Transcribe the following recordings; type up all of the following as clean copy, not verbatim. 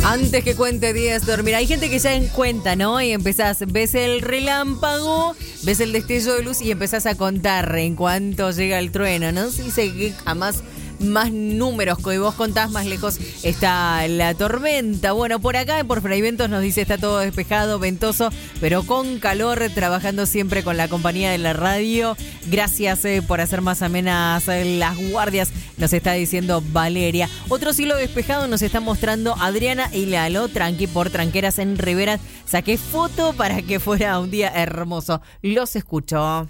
Antes que cuente 10, dormir. Hay gente que ya cuenta, ¿no? Y ves el relámpago, ves el destello de luz y empezás a contar en cuanto llega el trueno, ¿no? Se dice que jamás más números que vos contás, más lejos está la tormenta. Bueno, por acá, por Fray Ventos, nos dice está todo despejado, ventoso, pero con calor, trabajando siempre con la compañía de la radio. Gracias por hacer más amenas las guardias, nos está diciendo Valeria. Otro cielo despejado nos está mostrando Adriana y Lalo, tranqui por Tranqueras en Rivera. Saqué foto para que fuera un día hermoso. Los escucho.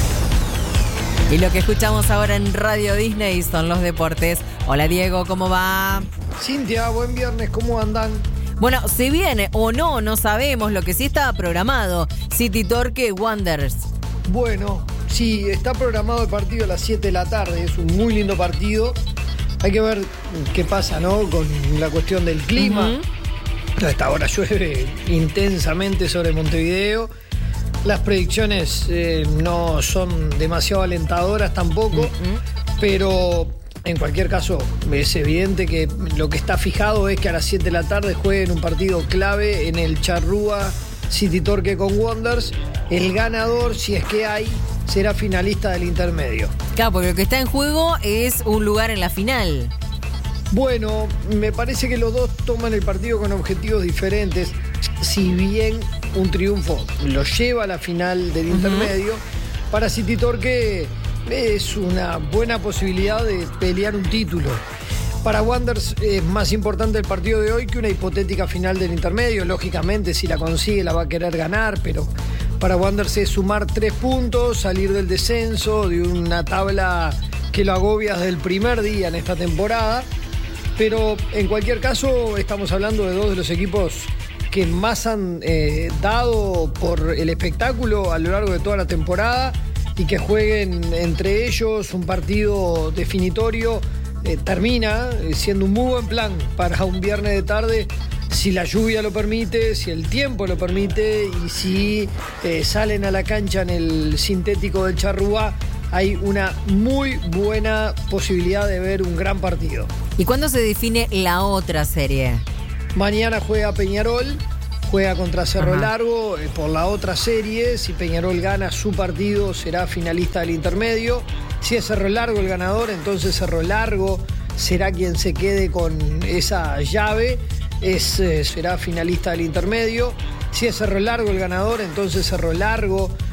Y lo que escuchamos ahora en Radio Disney son los deportes. Hola Diego, ¿cómo va? Cintia, buen viernes, ¿cómo andan? Bueno, si viene o no, no sabemos. Lo que sí estaba programado, City Torque Wanderers. Bueno, sí, está programado el partido a las 7 de la tarde. Es un muy lindo partido. Hay que ver qué pasa, ¿no? Con la cuestión del clima. A esta hora llueve intensamente sobre Montevideo. Las predicciones no son demasiado alentadoras tampoco, pero en cualquier caso es evidente que lo que está fijado es que a las 7 de la tarde jueguen un partido clave en el Charrúa City Torque con Wanderers. El ganador, si es que hay, será finalista del intermedio. Claro, porque lo que está en juego es un lugar en la final. Bueno, me parece que los dos toman el partido con objetivos diferentes. Si bien un triunfo lo lleva a la final del intermedio, para City Torque es una buena posibilidad de pelear un título. Para Wanderers es más importante el partido de hoy que una hipotética final del intermedio. Lógicamente, si la consigue la va a querer ganar, pero para Wanderers es sumar 3 puntos, salir del descenso, de una tabla que lo agobia desde el primer día en esta temporada. Pero en cualquier caso estamos hablando de dos de los equipos que más han dado por el espectáculo a lo largo de toda la temporada, y que jueguen entre ellos un partido definitorio termina siendo un muy buen plan para un viernes de tarde, si la lluvia lo permite, si el tiempo lo permite y si salen a la cancha en el sintético del Charrúa. Hay una muy buena posibilidad de ver un gran partido. ¿Y cuándo se define la otra serie? Mañana juega Peñarol, juega contra Cerro Largo por la otra serie. Si Peñarol gana su partido, será finalista del intermedio. Si es Cerro Largo el ganador, entonces Cerro Largo será quien se quede con esa llave, será finalista del intermedio. Si es Cerro Largo el ganador, entonces Cerro Largo